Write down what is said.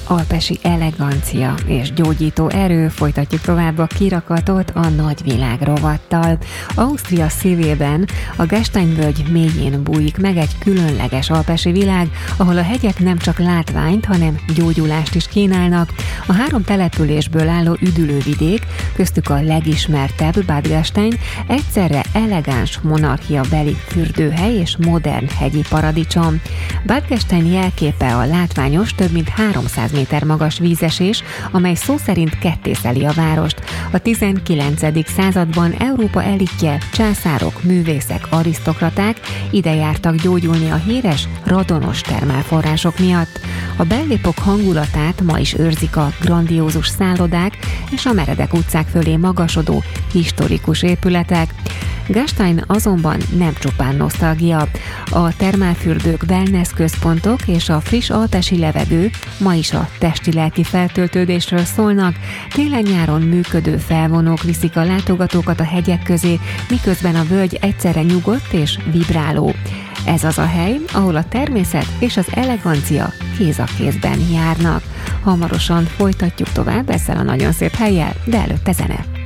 Alpesi elegancia és gyógyító erő, folytatjuk tovább a kirakatot a nagyvilág rovattal. Ausztria szívében, a Gastein-völgy mélyén bújik meg egy különleges alpesi világ, ahol a hegyek nem csak látványt, hanem gyógyulást is kínálnak. A 3 településből álló üdülővidék, köztük a legismertebb Bad Gastein, egyszerre elegáns monarchiabeli fürdőhely és modern hegyi paradicsom. Bad Gastein jelképe a látványos, több mint 300 méter magas vízesés, amely szó szerint kettészeli a várost. A 19. században Európa elitje, császárok, művészek, arisztokraták ide jártak gyógyulni a híres radonos termálforrások miatt. A bellépok hangulatát ma is őrzik a grandiózus szállodák és a meredek utcák fölé magasodó historikus épületek. Gastein azonban nem csupán nosztalgia. A termálfürdők, wellness központok és a friss alpesi levegő ma is a testi-lelki feltöltődésről szólnak. Télen-nyáron működő felvonók viszik a látogatókat a hegyek közé, miközben a völgy egyszerre nyugodt és vibráló. Ez az a hely, ahol a természet és az elegancia kéz a kézben járnak. Hamarosan folytatjuk tovább ezzel a nagyon szép hellyel, de előtte zene.